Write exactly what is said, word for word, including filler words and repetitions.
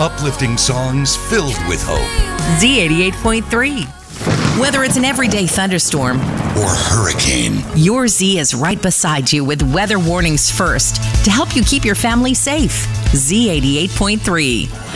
uplifting songs filled with hope. Z eighty-eight point three. Whether it's an everyday thunderstorm or hurricane, your Z is right beside you with weather warnings first to help you keep your family safe. Z eighty-eight point three.